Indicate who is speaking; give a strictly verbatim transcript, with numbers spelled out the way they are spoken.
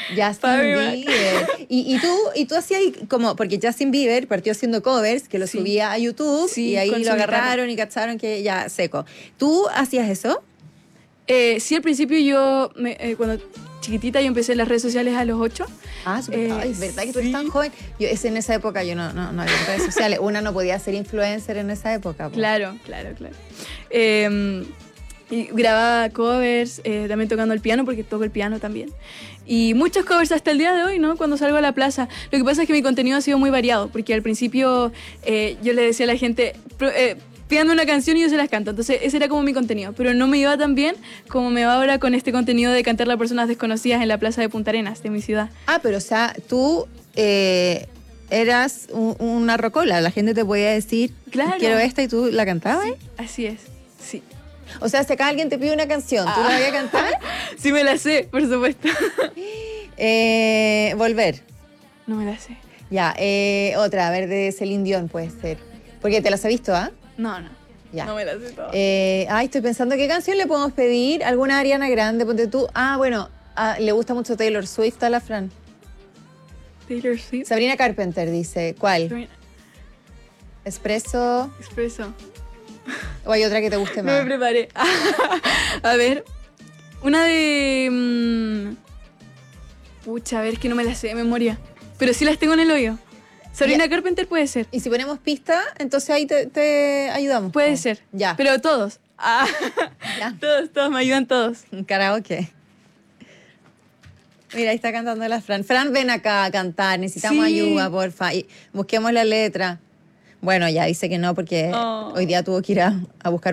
Speaker 1: Justin Bieber. Y, y tú, y tú hacías como, porque Justin Bieber partió haciendo covers, que lo
Speaker 2: Sí.
Speaker 1: subía a YouTube,
Speaker 2: Sí,
Speaker 1: y ahí
Speaker 2: con
Speaker 1: lo
Speaker 2: su
Speaker 1: agarraron y cacharon que ya seco. ¿Tú hacías eso?
Speaker 2: Eh, sí, al principio yo, me, eh, cuando chiquitita, yo empecé en las redes sociales a los ocho.
Speaker 1: Ah, súper.
Speaker 2: Eh,
Speaker 1: Ay, es verdad que tú
Speaker 2: sí.
Speaker 1: eres tan joven. Yo, es en esa época yo no, no, no había redes sociales. Una no podía ser influencer en esa época. Po.
Speaker 2: Claro, claro, claro. Eh, y grababa covers, eh, también tocando el piano, porque toco el piano también. Y muchos covers hasta el día de hoy, ¿no? Cuando salgo a la plaza. Lo que pasa es que mi contenido ha sido muy variado, porque al principio eh, yo le decía a la gente... Eh, pídame una canción y yo se las canto. Entonces ese era como mi contenido, pero no me iba tan bien como me va ahora con este contenido de cantarle a personas desconocidas en la plaza de Punta Arenas, de mi ciudad.
Speaker 1: Ah, pero o sea, tú eh, eras un, una rocola, la gente te podía decir,
Speaker 2: Claro.
Speaker 1: quiero esta, y tú la cantabas.
Speaker 2: Sí, así es, sí.
Speaker 1: O sea, si acá alguien te pide una canción, ¿tú
Speaker 2: Ah.
Speaker 1: la vas a cantar?
Speaker 2: Sí me la sé, por supuesto.
Speaker 1: eh, volver.
Speaker 2: No me la sé.
Speaker 1: Ya, eh, otra, a ver, de Celine Dion puede ser. Porque te las he visto, ¿ah?
Speaker 2: No, no.
Speaker 1: Ya.
Speaker 2: No me la sé toda.
Speaker 1: Eh, ay, estoy pensando, ¿qué canción le podemos pedir? ¿Alguna Ariana Grande? Ponte tú. Ah, bueno, ah, le gusta mucho Taylor Swift a la Fran.
Speaker 2: Taylor Swift.
Speaker 1: Sabrina Carpenter dice, ¿cuál? ¿Espresso?
Speaker 2: Expreso.
Speaker 1: ¿O hay otra que te guste
Speaker 2: No
Speaker 1: más?
Speaker 2: me preparé. A ver. Una de... mmm, pucha, a ver, es que no me la sé de memoria. Pero sí las tengo en el oído. Sabrina
Speaker 1: Ya.
Speaker 2: Carpenter puede ser.
Speaker 1: Y si ponemos pista, entonces ahí te, te ayudamos.
Speaker 2: Puede
Speaker 1: Oh,
Speaker 2: ser.
Speaker 1: Ya.
Speaker 2: Pero todos. Ah,
Speaker 1: Ya.
Speaker 2: todos, todos, me ayudan todos.
Speaker 1: Un karaoke. Mira, ahí está cantando la Fran. Fran, ven acá a cantar. Necesitamos
Speaker 2: Sí.
Speaker 1: ayuda, porfa. Y busquemos la letra. Bueno, ya dice que no porque
Speaker 2: Oh.
Speaker 1: hoy día tuvo que ir a, a buscar